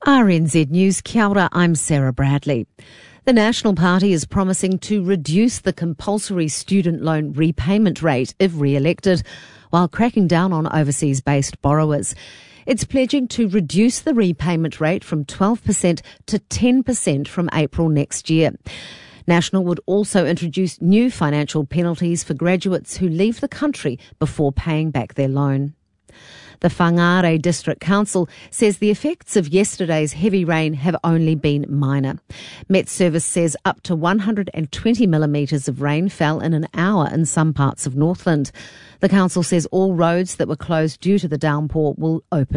RNZ News, kia ora, I'm Sarah Bradley. The National Party is promising to reduce the compulsory student loan repayment rate if re-elected, while cracking down on overseas-based borrowers. It's pledging to reduce the repayment rate from 12% to 10% from April next year. National would also introduce new financial penalties for graduates who leave the country before paying back their loan. The Whangarei District Council says the effects of yesterday's heavy rain have only been minor. Met Service says up to 120 millimetres of rain fell in an hour in some parts of Northland. The council says all roads that were closed due to the downpour will open